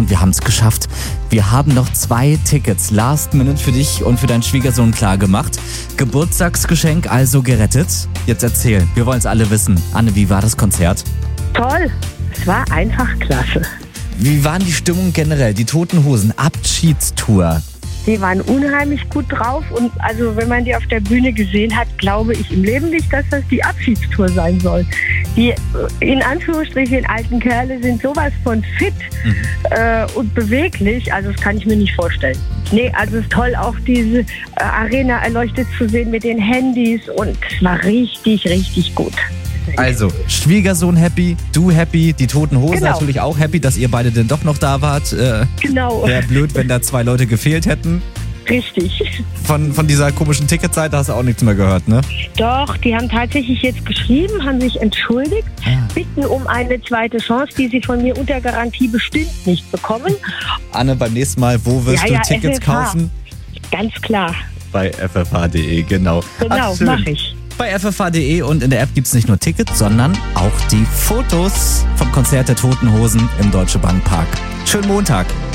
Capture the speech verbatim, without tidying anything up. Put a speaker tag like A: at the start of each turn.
A: und wir haben es geschafft. Wir haben noch zwei Tickets last minute für dich und für deinen Schwiegersohn klar gemacht. Geburtstagsgeschenk also gerettet. Jetzt erzähl, wir wollen es alle wissen. Anne, wie war das Konzert?
B: Toll, es war einfach klasse.
A: Wie waren die Stimmung generell? Die Toten Hosen, Abschiedstour.
B: Die waren unheimlich gut drauf und also wenn man die auf der Bühne gesehen hat, glaube ich im Leben nicht, dass das die Abschiedstour sein soll. Die in Anführungsstrichen alten Kerle sind sowas von fit mhm. äh, und beweglich, also das kann ich mir nicht vorstellen. Nee, also es ist toll auch diese äh, Arena erleuchtet zu sehen mit den Handys und es war richtig, richtig gut.
A: Also, Schwiegersohn happy, du happy, die Toten Hosen
B: genau.
A: natürlich auch happy, dass ihr beide denn doch noch da wart. Äh,
B: genau.
A: Wäre blöd, wenn da zwei Leute gefehlt hätten.
B: Richtig.
A: Von, von dieser komischen Ticketseite hast du auch nichts mehr gehört, ne?
B: Doch, die haben tatsächlich jetzt geschrieben, haben sich entschuldigt, ah. bitten um eine zweite Chance, die sie von mir unter Garantie bestimmt nicht bekommen.
A: Anne, beim nächsten Mal, wo wirst
B: ja,
A: du
B: ja,
A: Tickets
B: F F H.
A: kaufen?
B: Ganz klar.
A: Bei f f h punkt d e, genau.
B: Genau, mache ich.
A: Bei f f h punkt d e und in der App gibt es nicht nur Tickets, sondern auch die Fotos vom Konzert der Toten Hosen im Deutsche Bank Park. Schönen Montag.